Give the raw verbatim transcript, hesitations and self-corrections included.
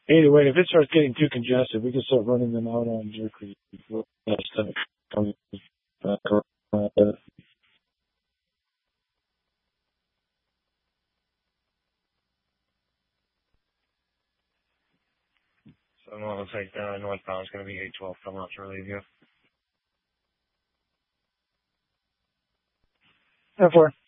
Anyway, if it starts getting too congested, we can start running them out on Deer Creek. That's the coming back around. So it looks like uh, northbound is going to be eight twelve coming up to relieve you. Therefore.